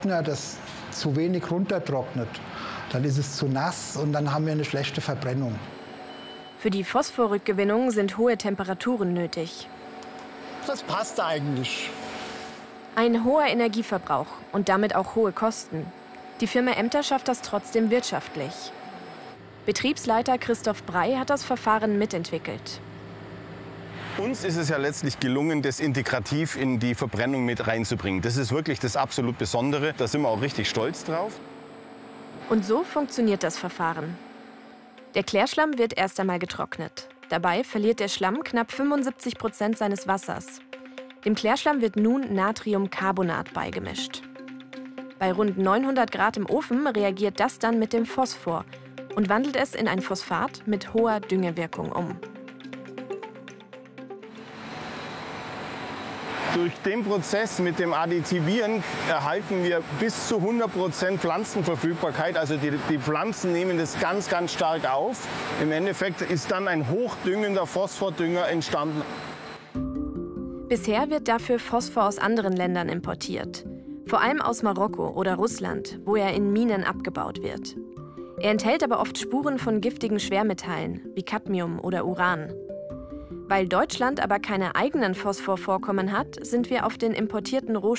das zu wenig runtertrocknet. Dann ist es zu nass und dann haben wir eine schlechte Verbrennung. Für die Phosphorrückgewinnung sind hohe Temperaturen nötig. Das passt eigentlich. Ein hoher Energieverbrauch und damit auch hohe Kosten. Die Firma Emter schafft das trotzdem wirtschaftlich. Betriebsleiter Christoph Brey hat das Verfahren mitentwickelt. Uns ist es ja letztlich gelungen, das integrativ in die Verbrennung mit reinzubringen. Das ist wirklich das absolut Besondere. Da sind wir auch richtig stolz drauf. Und so funktioniert das Verfahren. Der Klärschlamm wird erst einmal getrocknet. Dabei verliert der Schlamm knapp 75% seines Wassers. Dem Klärschlamm wird nun Natriumcarbonat beigemischt. Bei rund 900 Grad im Ofen reagiert das dann mit dem Phosphor und wandelt es in ein Phosphat mit hoher Düngewirkung um. Durch den Prozess mit dem Additivieren erhalten wir bis zu 100% Pflanzenverfügbarkeit. Also die Pflanzen nehmen das ganz, ganz stark auf. Im Endeffekt ist dann ein hochdüngender Phosphordünger entstanden. Bisher wird dafür Phosphor aus anderen Ländern importiert. Vor allem aus Marokko oder Russland, wo er in Minen abgebaut wird. Er enthält aber oft Spuren von giftigen Schwermetallen wie Cadmium oder Uran. Weil Deutschland aber keine eigenen Phosphorvorkommen hat, sind wir auf den importierten Rohstoff